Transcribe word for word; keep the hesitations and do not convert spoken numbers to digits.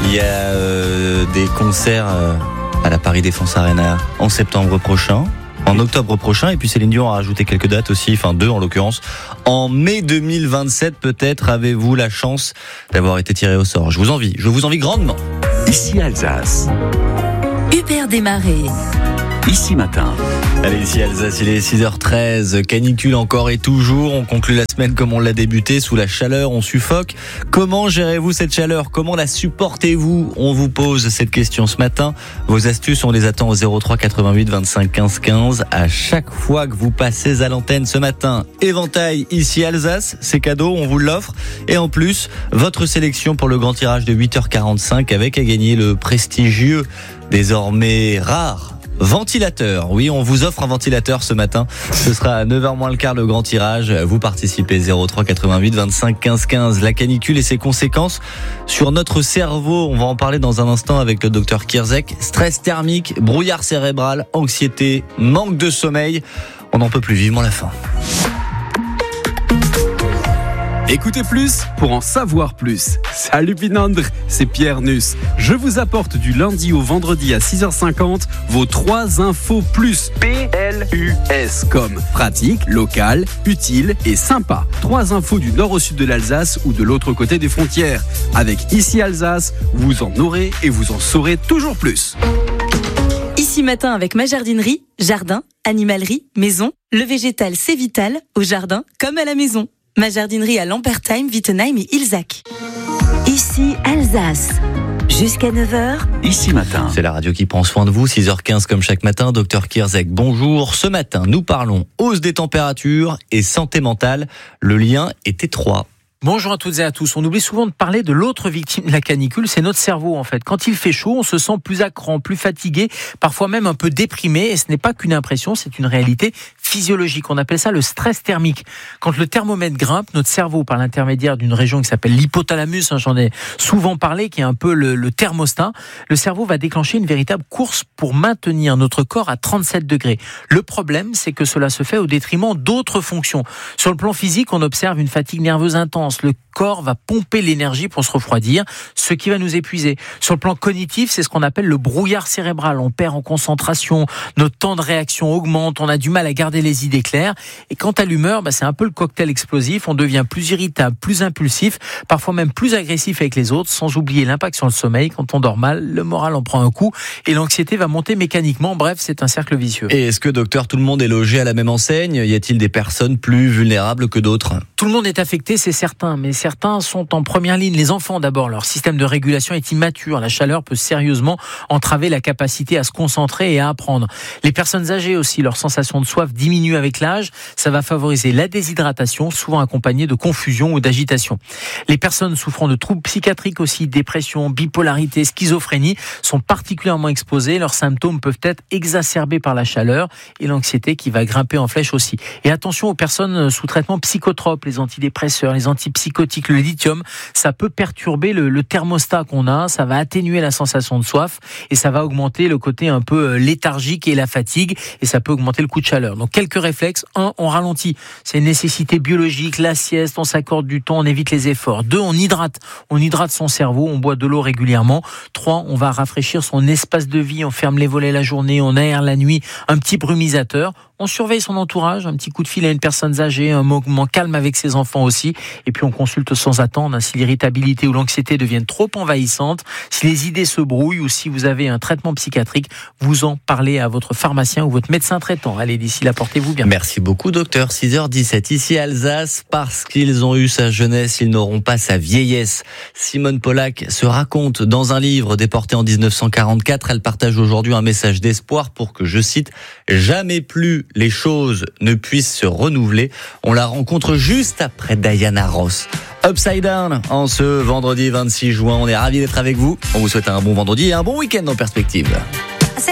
Il y a euh, des concerts euh, à la Paris Défense Arena en septembre prochain, en octobre prochain, et puis Céline Dion a rajouté quelques dates aussi, enfin deux en l'occurrence. En mai deux mille vingt-sept, peut-être avez-vous la chance d'avoir été tiré au sort. Je vous envie, je vous envie grandement. Ici Alsace. Hubert Desmarais. Ici Matin. Allez, ici Alsace, il est six heures treize, canicule encore et toujours, on conclut la semaine comme on l'a débuté, sous la chaleur, on suffoque. Comment gérez-vous cette chaleur? Comment la supportez-vous? On vous pose cette question ce matin. Vos astuces, on les attend au zéro trois quatre-vingt-huit vingt-cinq quinze quinze à chaque fois que vous passez à l'antenne ce matin. Éventail, ici Alsace, c'est cadeau, on vous l'offre. Et en plus, votre sélection pour le grand tirage de huit heures quarante-cinq avec à gagner le prestigieux, désormais rare, ventilateur. Oui, on vous offre un ventilateur ce matin. Ce sera à neuf heures moins le quart le grand tirage. Vous participez zéro trois quatre-vingt-huit vingt-cinq quinze quinze. La canicule et ses conséquences sur notre cerveau. On va en parler dans un instant avec le docteur Kierzek. Stress thermique, brouillard cérébral, anxiété, manque de sommeil. On n'en peut plus, vivement la fin. Écoutez plus pour en savoir plus. Salut Pinandre, c'est Pierre Nuss. Je vous apporte du lundi au vendredi à six heures cinquante vos trois infos plus. P L U S comme pratique, local, utile et sympa. Trois infos du nord au sud de l'Alsace ou de l'autre côté des frontières. Avec Ici Alsace, vous en aurez et vous en saurez toujours plus. Ici Matin avec ma jardinerie, jardin, animalerie, maison. Le végétal c'est vital, au jardin comme à la maison. Ma jardinerie à Lampertheim, Wittenheim et Ilzac. Ici Alsace. Jusqu'à neuf heures. Ici Matin. C'est la radio qui prend soin de vous, six heures quinze comme chaque matin. Docteur Kierzek, bonjour. Ce matin, nous parlons hausse des températures et santé mentale. Le lien est étroit. Bonjour à toutes et à tous. On oublie souvent de parler de l'autre victime de la canicule, c'est notre cerveau en fait. Quand il fait chaud, on se sent plus à cran, plus fatigué, parfois même un peu déprimé. Et ce n'est pas qu'une impression, c'est une réalité physiologique. On appelle ça le stress thermique. Quand le thermomètre grimpe, notre cerveau, par l'intermédiaire d'une région qui s'appelle l'hypothalamus, hein, j'en ai souvent parlé, qui est un peu le, le thermostat, le cerveau va déclencher une véritable course pour maintenir notre corps à trente-sept degrés. Le problème, c'est que cela se fait au détriment d'autres fonctions. Sur le plan physique, on observe une fatigue nerveuse intense. Le corps va pomper l'énergie pour se refroidir, ce qui va nous épuiser. Sur le plan cognitif, c'est ce qu'on appelle le brouillard cérébral. On perd en concentration, notre temps de réaction augmente, on a du mal à garder les idées claires. Et quant à l'humeur, bah c'est un peu le cocktail explosif. On devient plus irritable, plus impulsif, parfois même plus agressif avec les autres, sans oublier l'impact sur le sommeil. Quand on dort mal, le moral en prend un coup et l'anxiété va monter mécaniquement. Bref, c'est un cercle vicieux. Et est-ce que, docteur, tout le monde est logé à la même enseigne? Y a-t-il des personnes plus vulnérables que d'autres? Tout le monde est affecté, c'est certain, mais certains sont en première ligne. Les enfants d'abord, leur système de régulation est immature. La chaleur peut sérieusement entraver la capacité à se concentrer et à apprendre. Les personnes âgées aussi, leur sensation de soif diminue avec l'âge. Ça va favoriser la déshydratation, souvent accompagnée de confusion ou d'agitation. Les personnes souffrant de troubles psychiatriques aussi, dépression, bipolarité, schizophrénie, sont particulièrement exposées. Leurs symptômes peuvent être exacerbés par la chaleur et l'anxiété qui va grimper en flèche aussi. Et attention aux personnes sous traitement psychotrope, les antidépresseurs, les antipsychotiques, le lithium, ça peut perturber le, le thermostat qu'on a, ça va atténuer la sensation de soif et ça va augmenter le côté un peu léthargique et la fatigue et ça peut augmenter le coup de chaleur. Donc quelques réflexes. Un, on ralentit. C'est une nécessité biologique, la sieste, on s'accorde du temps, on évite les efforts. Deux, on hydrate. On hydrate son cerveau, on boit de l'eau régulièrement. Trois, on va rafraîchir son espace de vie, on ferme les volets la journée, on aère la nuit, un petit brumisateur. On surveille son entourage, un petit coup de fil à une personne âgée, un moment calme avec ses enfants aussi. Et puis on consulte sans attendre si l'irritabilité ou l'anxiété deviennent trop envahissantes, si les idées se brouillent ou si vous avez un traitement psychiatrique, vous en parlez à votre pharmacien ou votre médecin traitant. Allez, d'ici là, portez-vous bien. Merci beaucoup, docteur. six heures dix-sept, ici Alsace, parce qu'ils ont eu sa jeunesse, ils n'auront pas sa vieillesse. Simone Pollack se raconte dans un livre déporté en dix-neuf cent quarante-quatre. Elle partage aujourd'hui un message d'espoir pour que, je cite, « Jamais plus les choses ne puissent se renouveler ». On la rencontre juste après Diana Ross. Upside Down en ce vendredi vingt-six juin. On est ravis d'être avec vous. On vous souhaite un bon vendredi et un bon week-end en perspective.